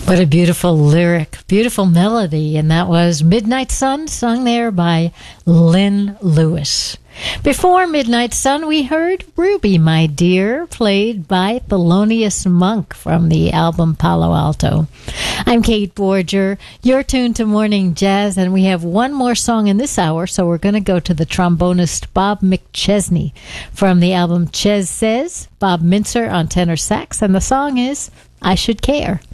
What a beautiful lyric, beautiful melody, and that was Midnight Sun, sung there by Lynn Lewis. Before Midnight Sun, we heard Ruby, My Dear, played by Thelonious Monk from the album Palo Alto. I'm Kate Borger. You're tuned to Morning Jazz, and we have one more song in this hour, so we're going to go to the trombonist Bob McChesney from the album Ches Says, Bob Mintzer on tenor sax, and the song is I Should Care.